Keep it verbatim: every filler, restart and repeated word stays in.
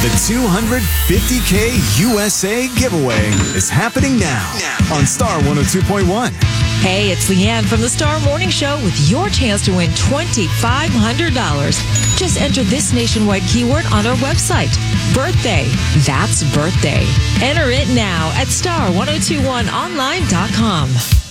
The two hundred fifty K U S A giveaway is happening now on Star one oh two point one. Hey, it's Leanne from the Star Morning Show with your chance to win twenty-five hundred dollars. Just enter this nationwide keyword on our website. Birthday. That's birthday. Enter it now at star ten twenty-one online dot com.